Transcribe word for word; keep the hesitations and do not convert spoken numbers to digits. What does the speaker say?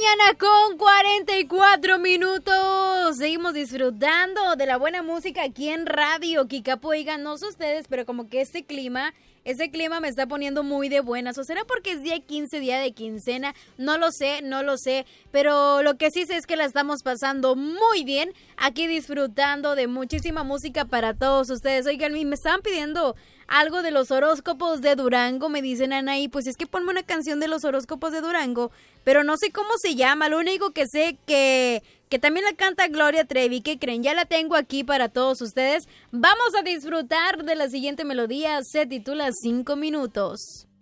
mañana con cuarenta y cuatro minutos. Seguimos disfrutando de la buena música aquí en Radio Kikapo. Oigan, no sé ustedes, pero como que este clima, ese clima me está poniendo muy de buenas. ¿O será porque es día quince, día de quincena? No lo sé, no lo sé. Pero lo que sí sé es que la estamos pasando muy bien aquí disfrutando de muchísima música para todos ustedes. Oigan, me estaban pidiendo algo de los horóscopos de Durango, me dicen Anaí, pues es que ponme una canción de los horóscopos de Durango, pero no sé cómo se llama, lo único que sé que, que también la canta Gloria Trevi, ¿qué creen? Ya la tengo aquí para todos ustedes, vamos a disfrutar de la siguiente melodía, se titula Cinco Minutos.